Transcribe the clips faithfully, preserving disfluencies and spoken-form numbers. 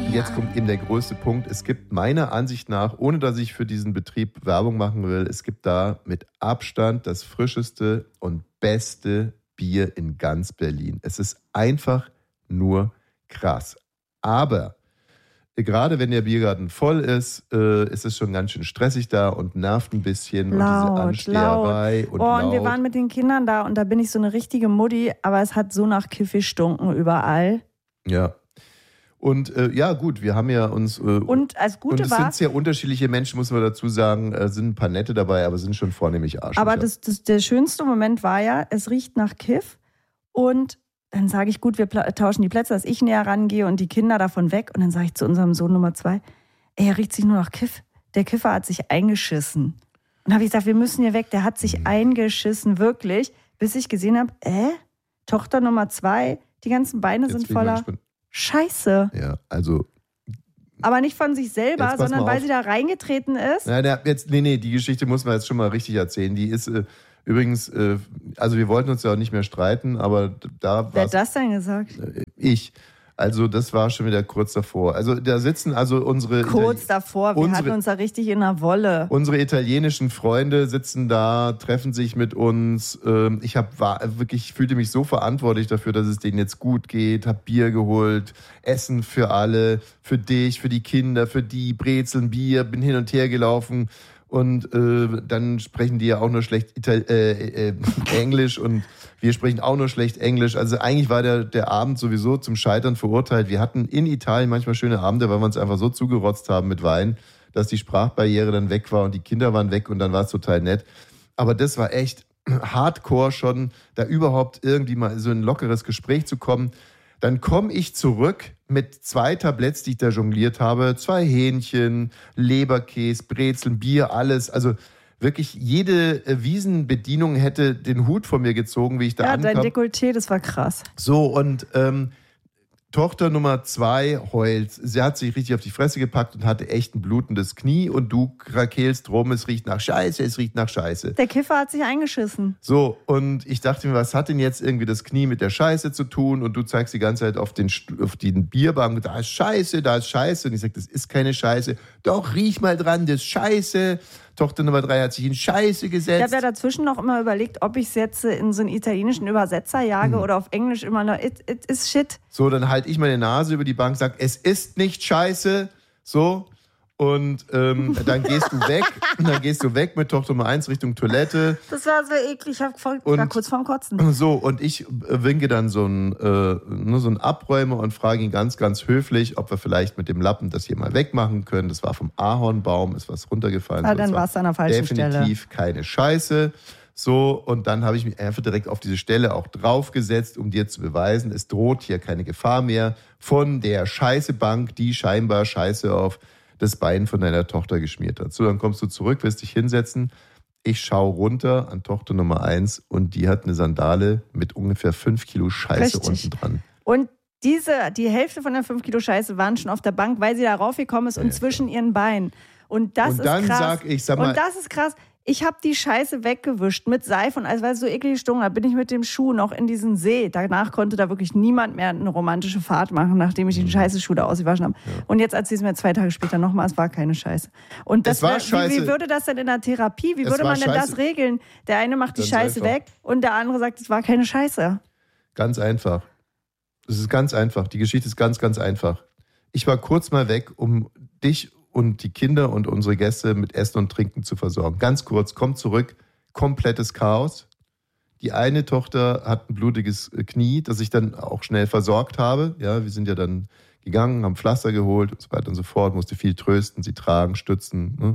jetzt kommt eben der größte Punkt. Es gibt meiner Ansicht nach, ohne dass ich für diesen Betrieb Werbung machen will, es gibt da mit Abstand das frischeste und beste Bier in ganz Berlin. Es ist einfach nur krass. Aber gerade wenn der Biergarten voll ist, äh, ist es schon ganz schön stressig da und nervt ein bisschen. Laut, und diese Ansteherei laut. und oh, laut. Und wir waren mit den Kindern da und da bin ich so eine richtige Mutti, aber es hat so nach Kiff gestunken überall. Ja. Und äh, ja, gut, wir haben ja uns. Äh, und als Gute und es war. sind sehr unterschiedliche Menschen, muss man dazu sagen. Es sind ein paar nette dabei, aber sind schon vornehmlich Arschlöcher. Aber das, das, der schönste Moment war ja, es riecht nach Kiff und dann sage ich, gut, wir tauschen die Plätze, dass ich näher rangehe und die Kinder davon weg. Und dann sage ich zu unserem Sohn Nummer zwei, ey, er riecht sich nur nach Kiff. Der Kiffer hat sich eingeschissen. Und habe ich gesagt, wir müssen hier weg. Der hat sich mhm. eingeschissen, wirklich. Bis ich gesehen habe, äh, Tochter Nummer zwei, die ganzen Beine Jetzt sind voller Scheiße. Ja, also. Aber nicht von sich selber, sondern weil sie da reingetreten ist. Na, na, jetzt, nee, nee, die Geschichte muss man jetzt schon mal richtig erzählen. Die ist äh, übrigens, äh, also wir wollten uns ja auch nicht mehr streiten, aber da war. Wer hat das denn gesagt? Äh, ich. Also das war schon wieder kurz davor. Also da sitzen also unsere... Kurz davor, wir unsere, hatten uns da richtig in der Wolle. Unsere italienischen Freunde sitzen da, treffen sich mit uns. Ich hab, war, wirklich fühlte mich so verantwortlich dafür, dass es denen jetzt gut geht. Hab Bier geholt, Essen für alle, für dich, für die Kinder, für die, Brezeln, Bier, bin hin und her gelaufen. Und äh, dann sprechen die ja auch nur schlecht Ital- äh, äh, Englisch und wir sprechen auch nur schlecht Englisch. Also eigentlich war der, der Abend sowieso zum Scheitern verurteilt. Wir hatten in Italien manchmal schöne Abende, weil wir uns einfach so zugerotzt haben mit Wein, dass die Sprachbarriere dann weg war und die Kinder waren weg und dann war es total nett. Aber das war echt hardcore schon, da überhaupt irgendwie mal so ein lockeres Gespräch zu kommen. Dann komme ich zurück mit zwei Tabletts, die ich da jongliert habe, zwei Hähnchen, Leberkäse, Brezeln, Bier, alles. Also wirklich jede Wiesenbedienung hätte den Hut von mir gezogen, wie ich da ja, ankam. Ja, dein Dekolleté, das war krass. So, und ähm, Tochter Nummer zwei heult. Sie hat sich richtig auf die Fresse gepackt und hatte echt ein blutendes Knie und du krakelst rum, es riecht nach Scheiße, es riecht nach Scheiße. Der Kiffer hat sich eingeschissen. So, und ich dachte mir, was hat denn jetzt irgendwie das Knie mit der Scheiße zu tun? Und du zeigst die ganze Zeit auf den, auf den Bierbank, da ist Scheiße, da ist Scheiße. Und ich sage, das ist keine Scheiße. Doch, riech mal dran, das ist Scheiße. Tochter Nummer drei hat sich in Scheiße gesetzt. Ich habe ja dazwischen noch immer überlegt, ob ich es jetzt in so einen italienischen Übersetzer jage hm. oder auf Englisch immer noch, it, it is shit. So, dann halte ich meine Nase über die Bank, sage, es ist nicht Scheiße. So, und ähm, dann gehst du weg. Und dann gehst du weg mit Tochter Nummer eins Richtung Toilette. Das war so eklig, ich war kurz vorm Kotzen. So, und ich winke dann so einen, äh, nur so einen Abräumer und frage ihn ganz, ganz höflich, ob wir vielleicht mit dem Lappen das hier mal wegmachen können. Das war vom Ahornbaum, ist was runtergefallen. Ah, dann war es an der falschen definitiv Stelle. Definitiv keine Scheiße. So, und dann habe ich mich einfach direkt auf diese Stelle auch draufgesetzt, um dir zu beweisen, es droht hier keine Gefahr mehr von der Scheißebank, die scheinbar Scheiße auf das Bein von deiner Tochter geschmiert hat. So, dann kommst du zurück, wirst dich hinsetzen. Ich schaue runter an Tochter Nummer eins und die hat eine Sandale mit ungefähr fünf Kilo Scheiße Richtig. unten dran. Und diese, die Hälfte von der fünf Kilo Scheiße waren schon auf der Bank, weil sie da raufgekommen ist und ja, zwischen ja. ihren Beinen. Und das und dann ist krass. Sag ich, sag mal, und das ist krass. Ich habe die Scheiße weggewischt mit Seife und als weil es so eklig gestunken hat, bin ich mit dem Schuh noch in diesen See. Danach konnte da wirklich niemand mehr eine romantische Fahrt machen, nachdem ich den scheiße Schuh da ausgewaschen habe. Ja. Und jetzt erzähl es mir zwei Tage später nochmal, es war keine Scheiße. Und das es war wär, Scheiße. Wie, wie würde das denn in der Therapie, wie es würde man denn Scheiße. das regeln? Der eine macht die ganz Scheiße einfach. weg und der andere sagt, es war keine Scheiße. Ganz einfach. Es ist ganz einfach. Die Geschichte ist ganz, ganz einfach. Ich war kurz mal weg, um dich und die Kinder und unsere Gäste mit Essen und Trinken zu versorgen. Ganz kurz, komm zurück, komplettes Chaos. Die eine Tochter hat ein blutiges Knie, das ich dann auch schnell versorgt habe. Ja, wir sind ja dann gegangen, haben Pflaster geholt und so weiter und so fort, musste viel trösten, sie tragen, stützen. Ne?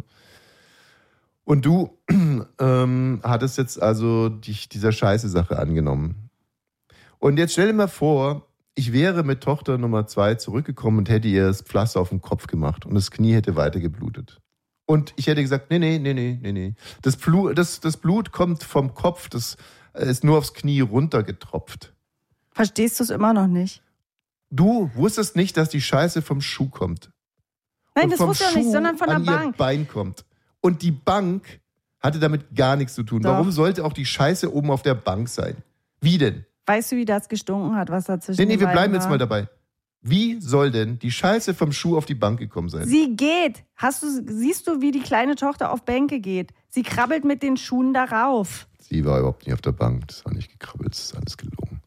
Und du ähm, hattest jetzt also dich dieser Scheiße-Sache angenommen. Und jetzt stell dir mal vor, ich wäre mit Tochter Nummer zwei zurückgekommen und hätte ihr das Pflaster auf den Kopf gemacht und das Knie hätte weiter geblutet. Und ich hätte gesagt, nee, nee, nee, nee, nee, nee. Das Blut, das, das Blut kommt vom Kopf, das ist nur aufs Knie runtergetropft. Verstehst du es immer noch nicht? Du wusstest nicht, dass die Scheiße vom Schuh kommt. Nein, das wusste ich nicht, sondern von der an Bank. Ihr Bein kommt. Und die Bank hatte damit gar nichts zu tun. Doch. Warum sollte auch die Scheiße oben auf der Bank sein? Wie denn? Weißt du, wie das gestunken hat, was dazwischen Nee, nee, wir war? bleiben jetzt mal dabei. Wie soll denn die Scheiße vom Schuh auf die Bank gekommen sein? Sie geht. Hast du, siehst du, wie die kleine Tochter auf Bänke geht? Sie krabbelt mit den Schuhen darauf. Sie war überhaupt nicht auf der Bank. Das war nicht gekrabbelt. Das ist alles gelogen.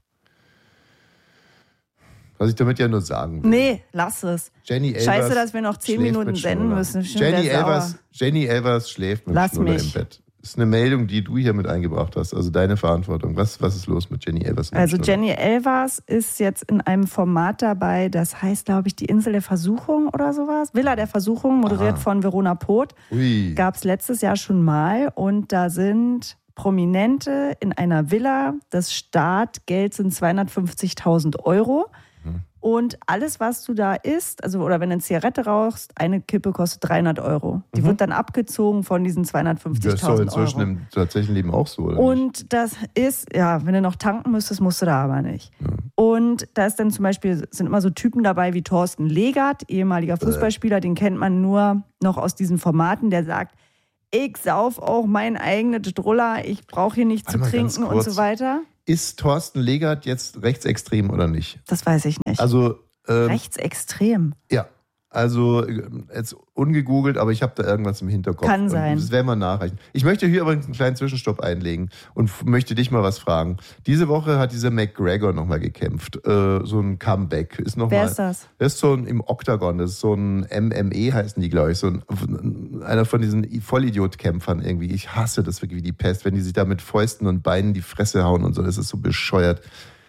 Was ich damit ja nur sagen will. Nee, lass es. Jenny Elvers Scheiße, dass wir noch zehn Minuten senden müssen. Jenny Elvers, Jenny Elvers schläft mit Lass dem Schnuller mich. im Bett. Das ist eine Meldung, die du hier mit eingebracht hast. Also deine Verantwortung. Was, was ist los mit Jenny Elvers? Also Jenny Elvers ist jetzt in einem Format dabei, das heißt, glaube ich, die Insel der Versuchung oder sowas. Villa der Versuchung, moderiert Aha. von Verona Poth. Ui. Gab es letztes Jahr schon mal. Und da sind Prominente in einer Villa. Das Startgeld sind zweihundertfünfzigtausend Euro. Hm. Und alles, was du da isst, also oder wenn du eine Zigarette rauchst, eine Kippe kostet dreihundert Euro. Die Mhm. wird dann abgezogen von diesen Das ist zweihundertfünfzigtausend doch inzwischen Euro. im tatsächlichen Leben auch so, oder nicht? Und das ist, ja, wenn du noch tanken müsstest, musst du da aber nicht. Ja. Und da ist dann zum Beispiel, sind immer so Typen dabei wie Thorsten Legert, ehemaliger Fußballspieler, den kennt man nur noch aus diesen Formaten, der sagt, ich sauf auch mein eigenes Druller, ich brauche hier nicht zu Einmal ganz trinken und kurz. so weiter. Ist Thorsten Legert jetzt rechtsextrem oder nicht? Das weiß ich nicht. Also, ähm, Rechtsextrem. ja. Also, jetzt ungegoogelt, aber ich habe da irgendwas im Hinterkopf. Kann Und sein. Das werden wir nachreichen. Ich möchte hier übrigens einen kleinen Zwischenstopp einlegen und f- möchte dich mal was fragen. Diese Woche hat dieser McGregor nochmal gekämpft. Äh, so ein Comeback. Ist noch Wer mal, ist das? Das ist so ein im Oktagon. Das ist so ein M M E, heißen die, glaube ich. So ein, einer von diesen Vollidiot-Kämpfern irgendwie. Ich hasse das wirklich wie die Pest, wenn die sich da mit Fäusten und Beinen die Fresse hauen und so. Das ist so bescheuert.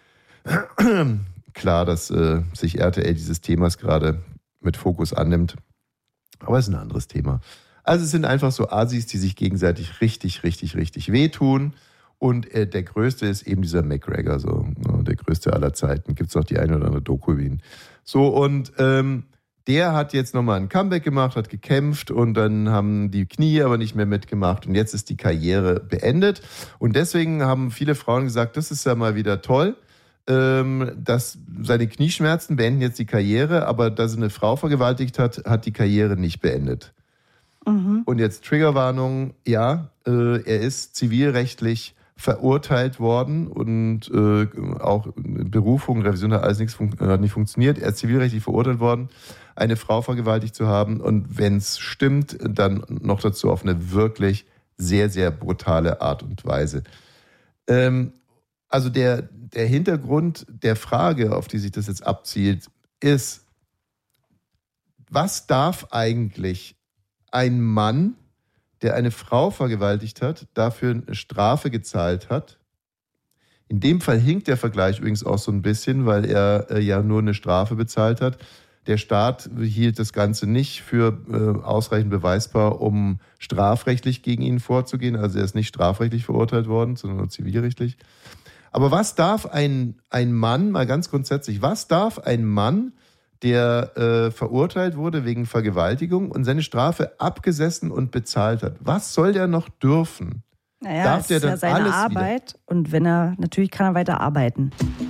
Klar, dass äh, sich R T L dieses Themas gerade mit Fokus annimmt. Aber es ist ein anderes Thema. Also es sind einfach so Asis, die sich gegenseitig richtig, richtig, richtig wehtun. Und äh, der Größte ist eben dieser McGregor, so ne, der Größte aller Zeiten. Gibt es auch die eine oder andere Doku über ihn. So, und ähm, der hat jetzt nochmal ein Comeback gemacht, hat gekämpft und dann haben die Knie aber nicht mehr mitgemacht. Und jetzt ist die Karriere beendet. Und deswegen haben viele Frauen gesagt, das ist ja mal wieder toll, dass seine Knieschmerzen beenden jetzt die Karriere, aber dass er eine Frau vergewaltigt hat, hat die Karriere nicht beendet. Mhm. Und jetzt Triggerwarnung, ja, äh, er ist zivilrechtlich verurteilt worden und äh, auch Berufung, Revision hat alles nichts fun- hat nicht funktioniert. Er ist zivilrechtlich verurteilt worden, eine Frau vergewaltigt zu haben und wenn es stimmt, dann noch dazu auf eine wirklich sehr, sehr brutale Art und Weise. Ähm, also der Der Hintergrund der Frage, auf die sich das jetzt abzielt, ist, was darf eigentlich ein Mann, der eine Frau vergewaltigt hat, dafür eine Strafe gezahlt hat? In dem Fall hinkt der Vergleich übrigens auch so ein bisschen, weil er äh, ja nur eine Strafe bezahlt hat. Der Staat hielt das Ganze nicht für äh, ausreichend beweisbar, um strafrechtlich gegen ihn vorzugehen. Also er ist nicht strafrechtlich verurteilt worden, sondern nur zivilrechtlich. Aber was darf ein, ein Mann, mal ganz grundsätzlich, was darf ein Mann, der äh, verurteilt wurde wegen Vergewaltigung und seine Strafe abgesessen und bezahlt hat, was soll der noch dürfen? Naja, Darf es der ist ja dann seine alles Arbeit und wenn er, natürlich kann er weiter arbeiten.